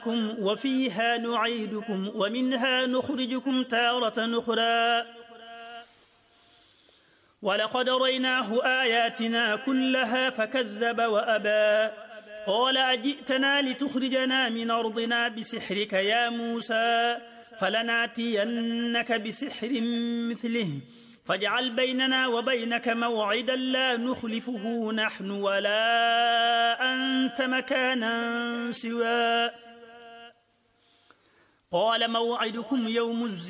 وفيها نعيدكم ومنها نخرجكم تارة أخرى ولقد ريناه آياتنا كلها فكذب وأبى قال أجئتنا لتخرجنا من أرضنا بسحرك يا موسى فلناتينك بسحر مثله فاجعل بيننا وبينك موعدا لا نخلفه نحن ولا أنت مكانا سوى قال موعدكم يوم الزينة